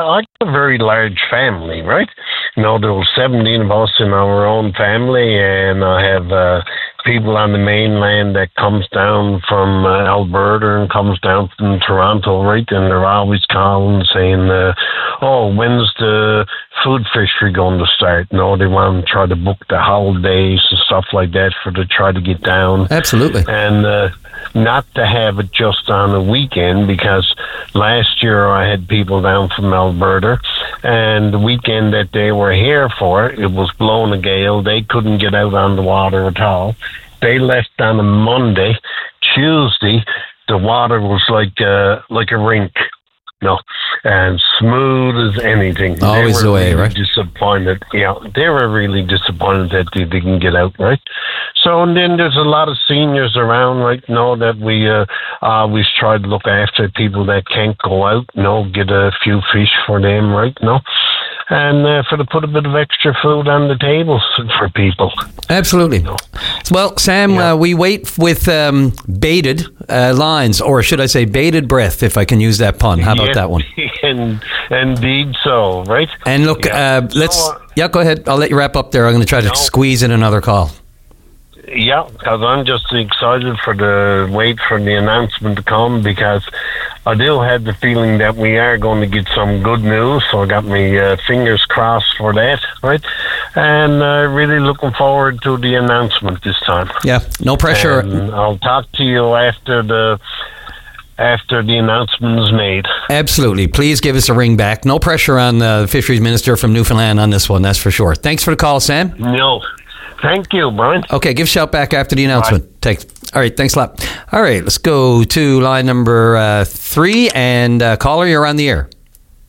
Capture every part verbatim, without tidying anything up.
I got a very large family, right? You know, there was seventeen of us in our own family, and I have uh, people on the mainland that comes down from uh, Alberta and comes down from Toronto, right? And they're always calling saying, uh, oh, when's the food fishery going to start? You know, they want to try to book the holidays and stuff like that for to try to get down. Absolutely. And uh, not to have it just on a weekend, because last year I had people down from Alberta, and the weekend that they were here for, it was blowing a gale. They couldn't get out on the water at all. They left on a Monday. Tuesday, the water was like uh, like a rink. No, and smooth as anything. Always the way, really right? Disappointed. Yeah, they were really disappointed that they didn't get out, right? So, and then there's a lot of seniors around, right? Know that we uh, always try to look after people that can't go out. You know, get a few fish for them, right? No, and uh, for to put a bit of extra food on the tables for people. Absolutely. You know? Well, Sam, Yeah. uh, we wait with um, bated uh, lines, or should I say bated breath, if I can use that pun. How about Yeah, that one? and, indeed so, right? And look, Yeah. uh, let's... So, uh, yeah, go ahead. I'll let you wrap up there. I'm going to try to No. squeeze in another call. Yeah, because I'm just excited for the wait for the announcement to come, because I do have the feeling that we are going to get some good news. So I got my uh, fingers crossed for that, right? And uh, really looking forward to the announcement this time. Yeah, no pressure. And I'll talk to you after the after the announcement is made. Absolutely. Please give us a ring back. No pressure on the Fisheries Minister from Newfoundland on this one, that's for sure. Thanks for the call, Sam. No. Thank you, Brian. Okay, give a shout back after the announcement. Take, all right, thanks a lot. All right, let's go to line number uh, three. And uh, caller, you're on the air.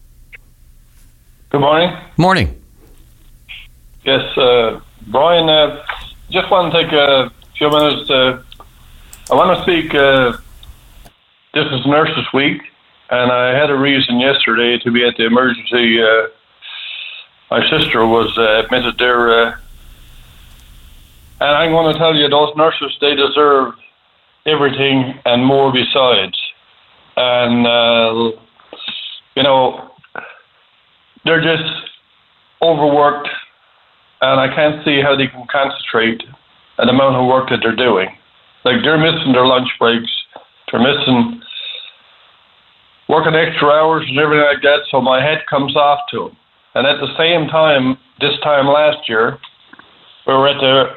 Good morning. Morning. Yes, uh, Brian, uh, just want to take a few minutes to, I want to speak, uh, this is Nurses Week, and I had a reason yesterday to be at the emergency. Uh, my sister was uh, admitted there, uh, and I'm going to tell you, those nurses, they deserve everything and more besides. And, uh, you know, they're just overworked, and I can't see how they can concentrate on the amount of work that they're doing. Like, they're missing their lunch breaks, they're missing working extra hours and everything like that, so my head comes off to them. And at the same time, this time last year, we were at the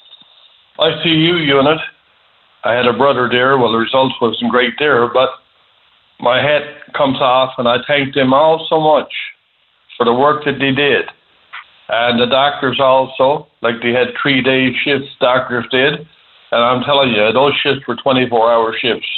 I C U unit. I had a brother there. Well, the results wasn't great there, but my head comes off, and I thank them all so much for the work that they did. And the doctors also, like they had three-day shifts, doctors did. And I'm telling you, those shifts were twenty-four hour shifts.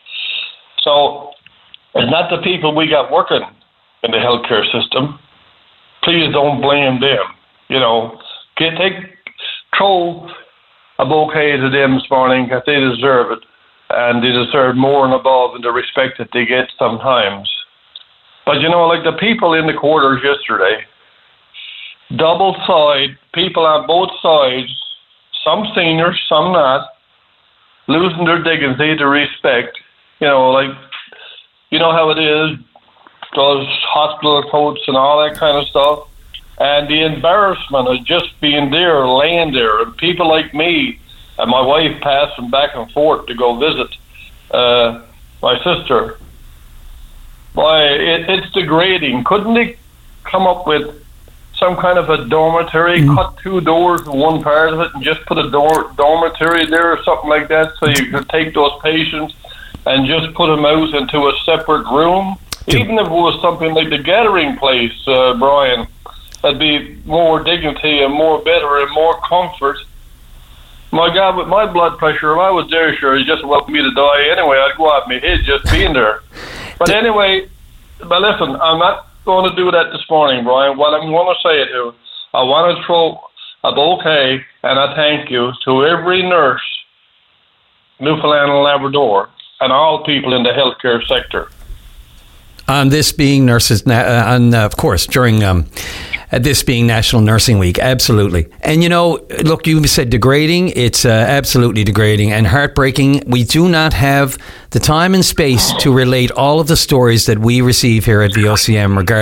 So it's not the people we got working in the healthcare system. Please don't blame them. You know, get, take, throw a bouquet to them this morning, because they deserve it. And they deserve more and above in the respect that they get sometimes. But, you know, like the people in the quarters yesterday, double side, people on both sides, some seniors, some not, losing their dignity, their respect. You know, like, you know how it is, those hospital coats and all that kind of stuff. And the embarrassment of just being there, laying there, and people like me and my wife passing back and forth to go visit uh, my sister. Why, it, it's degrading. Couldn't they come up with some kind of a dormitory, mm. cut two doors in one part of it, and just put a door, dormitory there or something like that, so you could take those patients and just put them out into a separate room? Even if it was something like the gathering place, uh, Brian, that'd be more dignity and more better and more comfort. My God, with my blood pressure, if I was there, sure, he just wanted me to die anyway. I'd go out my head just being there. But anyway, but listen, I'm not going to do that this morning, Brian. What I'm going to say to you, I want to throw a bouquet and a thank you to every nurse, Newfoundland and Labrador, and all people in the healthcare sector. On this being nurses, uh, and uh, of course, during um, uh, this being National Nursing Week, absolutely. And you know, look, you said degrading. It's uh, absolutely degrading and heartbreaking. We do not have the time and space to relate all of the stories that we receive here at V O C M regarding